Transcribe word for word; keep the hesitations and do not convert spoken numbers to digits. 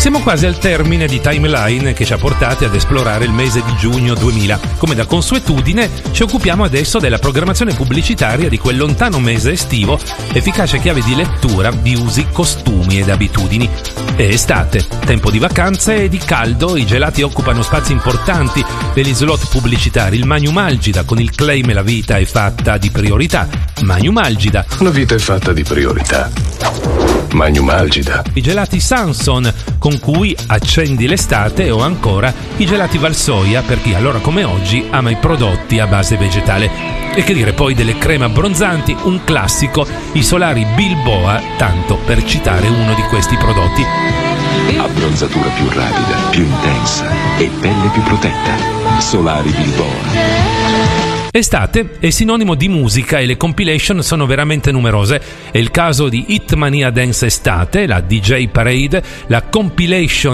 Siamo quasi al termine di Timeline che ci ha portati ad esplorare il mese di giugno duemila. Come da consuetudine ci occupiamo adesso della programmazione pubblicitaria di quel lontano mese estivo, efficace chiave di lettura di usi, costumi ed abitudini. È estate, tempo di vacanze e di caldo, i gelati occupano spazi importanti negli slot pubblicitari. Il Magnum Algida con il claim "la vita è fatta di priorità". Magnum Algida. La vita è fatta di priorità. Magnum Algida. I gelati Samson con cui accendi l'estate, o ancora i gelati Valsoia per chi allora come oggi ama i prodotti a base vegetale. E che dire poi delle creme abbronzanti, un classico, i solari Bilboa, tanto per citare uno di questi prodotti. Abbronzatura più rapida, più intensa e pelle più protetta. Solari Bilboa. Estate è sinonimo di musica e le compilation sono veramente numerose. È il caso di Hitmania Dance Estate, la D J Parade, la compilation